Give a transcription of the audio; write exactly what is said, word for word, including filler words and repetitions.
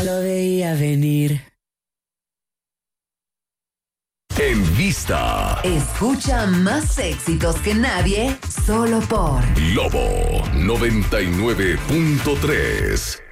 lo veía venir. En vista. Escucha más éxitos que nadie, solo por Lobo noventa y nueve punto tres.